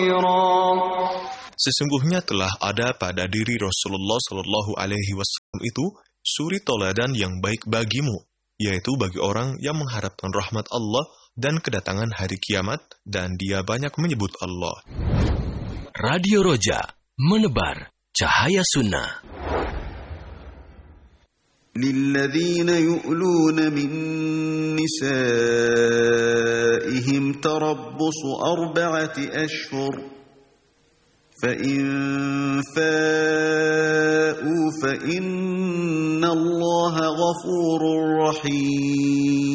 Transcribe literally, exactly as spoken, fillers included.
Sesungguhnya telah ada pada diri Rasulullah Shallallahu Alaihi Wasallam itu suri toladan yang baik bagimu, yaitu bagi orang yang mengharapkan rahmat Allah dan kedatangan hari kiamat, dan dia banyak menyebut Allah. Radio Roja, menebar cahaya sunnah. للذين يؤلون من نسائهم تربص أربعة أشهر فإن فاءوا فإن الله غفور رحيم.